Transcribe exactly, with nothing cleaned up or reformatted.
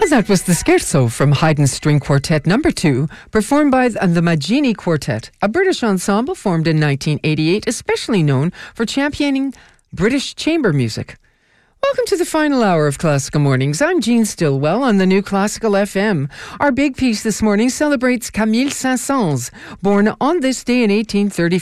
That was the Scherzo from Haydn's String Quartet Number two, performed by the Maggini Quartet, a British ensemble formed in nineteen eighty-eight, especially known for championing British chamber music. Welcome to the final hour of Classical Mornings. I'm Jean Stillwell on the New Classical F M. Our big piece this morning celebrates Camille Saint-Saëns, born on this day in eighteen thirty-four.